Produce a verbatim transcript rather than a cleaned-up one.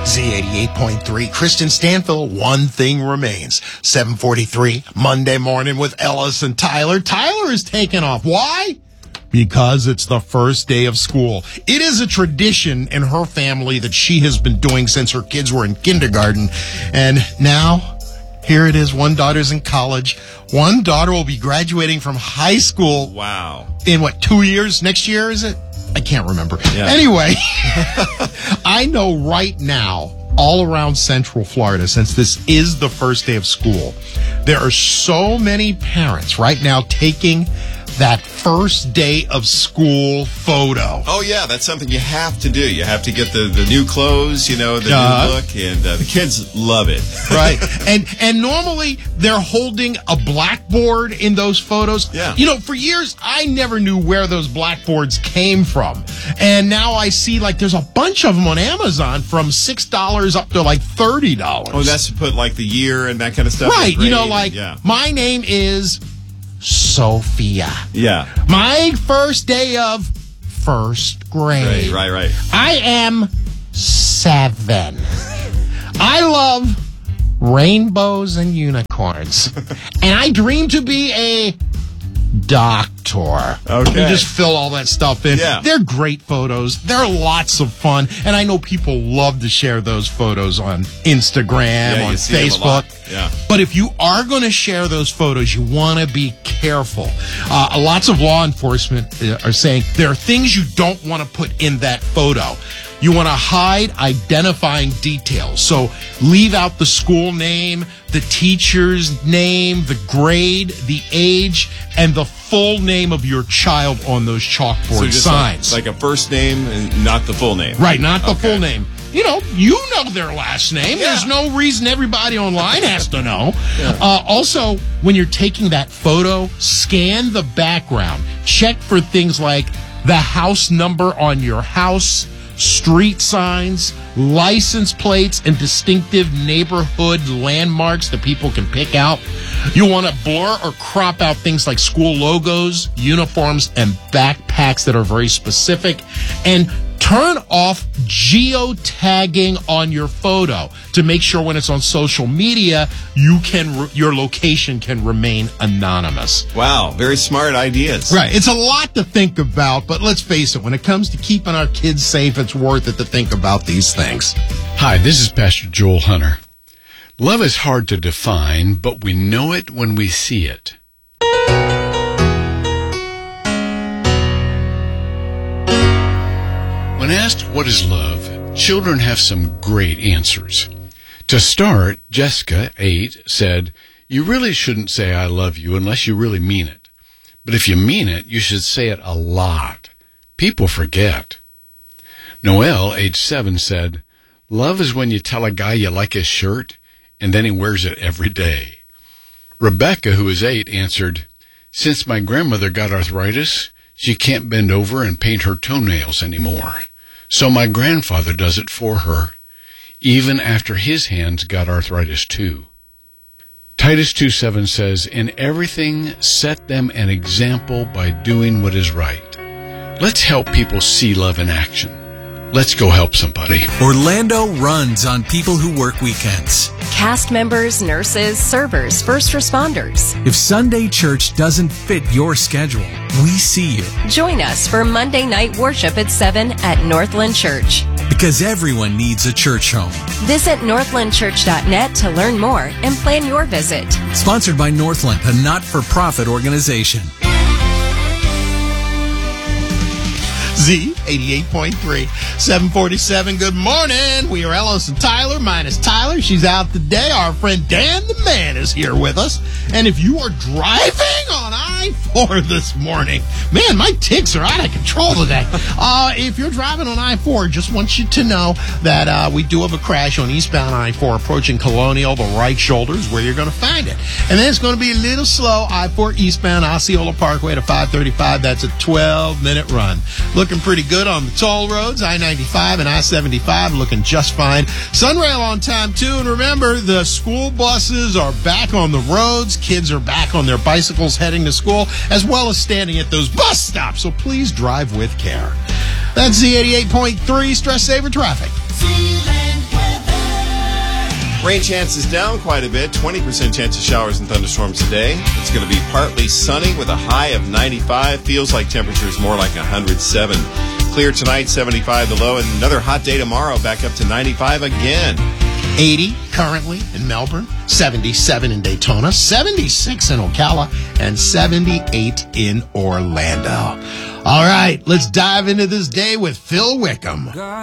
Z eighty-eight point three, Kristen Stanfill, One Thing Remains. seven forty-three, Monday morning with Ellis and Tyler. Tyler is taking off. Why? Because it's the first day of school. It is a tradition in her family that she has been doing since her kids were in kindergarten. And now, here it is. One daughter's in college. One daughter will be graduating from high school. Wow. In what, two years? Next year, is it? I can't remember. Yeah. Anyway, I know right now, all around Central Florida, since this is the first day of school, there are so many parents right now taking that first day of school photo. Oh, yeah, that's something you have to do. You have to get the, the new clothes, you know, the uh, new look, and uh, the kids love it. Right. And and normally they're holding a blackboard in those photos. Yeah. You know, for years, I never knew where those blackboards came from. And now I see, like, there's a bunch of them on Amazon from six dollars up to, like, thirty dollars. Oh, that's to put, like, the year and that kind of stuff. Right. You know, like, yeah. My name is Sophia. Yeah. My first day of first grade. Right, right, right. I am seven. I love rainbows and unicorns. And I dream to be a doctor. Okay. You just fill all that stuff in. Yeah. They're great photos. They're lots of fun. And I know people love to share those photos on Instagram, Yeah, on you see them a lot. Facebook. Yeah. But if you are going to share those photos, you want to be careful. Uh, lots of law enforcement are saying there are things you don't want to put in that photo. You want to hide identifying details. So leave out the school name, the teacher's name, the grade, the age, and the full name of your child on those chalkboard So just signs. Like, like a first name and not the full name. Right, not the Okay. full name. You know, you know their last name. Yeah. There's no reason everybody online has to know. Yeah. Uh, also, when you're taking that photo, scan the background. Check for things like the house number on your house, street signs, license plates, and distinctive neighborhood landmarks that people can pick out. You want to blur or crop out things like school logos, uniforms, and backpacks that are very specific. And turn off geotagging on your photo to make sure when it's on social media, you can re- your location can remain anonymous. Wow, very smart ideas. Right. It's a lot to think about, but let's face it, when it comes to keeping our kids safe, it's worth it to think about these things. Hi, this is Pastor Joel Hunter. Love is hard to define, but we know it when we see it. When asked what is love, children have some great answers. To start, Jessica, eight, said, "You really shouldn't say I love you unless you really mean it. But if you mean it, you should say it a lot. People forget." Noelle, age seven, said, "Love is when you tell a guy you like his shirt, and then he wears it every day." Rebecca, who is eight, answered, "Since my grandmother got arthritis, she can't bend over and paint her toenails anymore. So my grandfather does it for her, even after his hands got arthritis too." Titus two seven says, "In everything, set them an example by doing what is right." Let's help people see love in action. Let's go help somebody. Orlando runs on people who work weekends. Cast members, nurses, servers, first responders. If Sunday church doesn't fit your schedule, we see you. Join us for Monday night worship at seven at Northland Church. Because everyone needs a church home. Visit northland church dot net to learn more and plan your visit. Sponsored by Northland, a not-for-profit organization. Z eighty-eight point three, seven forty-seven. Good morning. We are Ellis and Tyler, minus Tyler. She's out today. Our friend Dan the Man is here with us. And if you are driving on I four this morning, man, my ticks are out of control today. uh, if you're driving on I four, just want you to know that uh, we do have a crash on eastbound I four approaching Colonial. The right shoulder is where you're going to find it. And then it's going to be a little slow. I four eastbound Osceola Parkway to five thirty-five. That's a twelve-minute run. Looking pretty good on the toll roads. I ninety-five and I seventy-five looking just fine. Sunrail on time, too. And remember, the school buses are back on the roads. Kids are back on their bicycles heading to school, as well as standing at those bus stops. So please drive with care. That's Z eighty-eight point three Stress Saver Traffic. Sealand Weather. Rain chances down quite a bit. twenty percent chance of showers and thunderstorms today. It's going to be partly sunny with a high of ninety-five. Feels like temperatures more like one hundred seven. Clear tonight, seventy-five the low. And another hot day tomorrow, back up to ninety-five again. eighty currently in Melbourne, seventy-seven in Daytona, seventy-six in Ocala, and seventy-eight in Orlando. All right, let's dive into this day with Phil Wickham.